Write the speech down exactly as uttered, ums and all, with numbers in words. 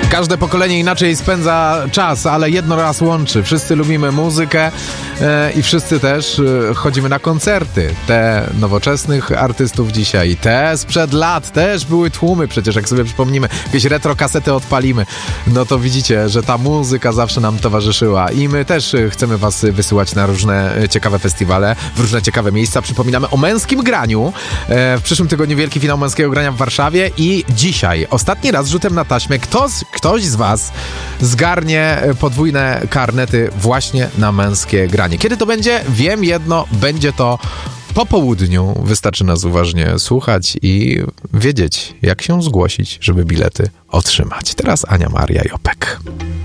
Każde pokolenie inaczej spędza czas, ale jedno raz łączy. Wszyscy lubimy muzykę e, i wszyscy też e, chodzimy na koncerty. Te nowoczesnych artystów dzisiaj, te sprzed lat też były tłumy. Przecież jak sobie przypomnimy, jakieś retro kasety odpalimy, no to widzicie, że ta muzyka zawsze nam towarzyszyła. I my też chcemy was wysyłać na różne ciekawe festiwale, w różne ciekawe miejsca. Przypominamy o męskim graniu. E, w przyszłym tygodniu wielki finał męskiego grania w Warszawie i dzisiaj ostatni raz rzutem na taśmę kto z, ktoś z was zgarnie podwójne karnety właśnie na męskie granie. Kiedy to będzie? Wiem jedno, będzie to po południu. Wystarczy nas uważnie słuchać i wiedzieć, jak się zgłosić, żeby bilety otrzymać. Teraz Ania Maria Jopek.